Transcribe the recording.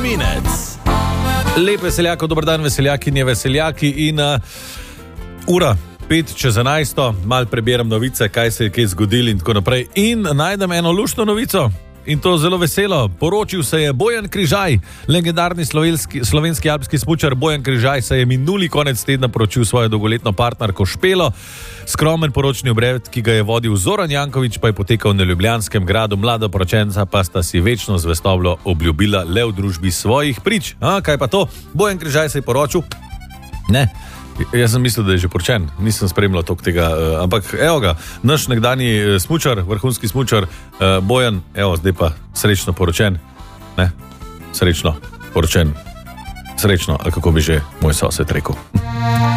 Novinec. Lep veseljak, dober dan veseljakinje, veseljaki in ura 11:05, malo preberem novice, kaj se je kaj zgodilo in tako naprej. In najdem eno luštno novico in to zelo veselo. Poročil se je Bojan Križaj, legendarni slovenski alpski smučar. Bojan Križaj se je minuli konec tedna poročil svojo dolgoletno partnerko Špelo. Skromen poročni obred, ki ga je vodil Zoran Janković, pa je potekal na Ljubljanskem gradu. Mlada poročenca pa sta si večno zvestobo obljubila le v družbi svojih prič. Kaj pa to? Bojan Križaj se je poročil? Ne. Jaz sem mislil, da je že poročen, nisem spremljal toliko tega, ampak evo ga, naš nekdanji smučar, vrhunski smučar, Bojan, evo, zdaj pa srečno poročen, ne, srečno poročen, srečno, ali kako bi že moj sosed rekel.